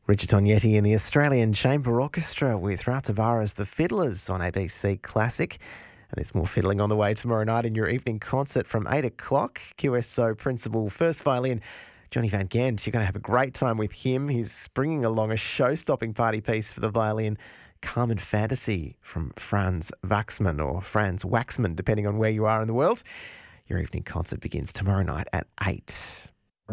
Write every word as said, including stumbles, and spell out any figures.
Richard Tognetti and the Australian Chamber Orchestra with Raul Tavares' The Fiddlers on A B C Classic. And there's more fiddling on the way tomorrow night in your evening concert from eight o'clock. Q S O Principal First Violin Johnny Van Ghent. You're going to have a great time with him. He's bringing along a show-stopping party piece for the violin, Carmen Fantasy from Franz Waxman or Franz Waxman, depending on where you are in the world. Your evening concert begins tomorrow night at eight.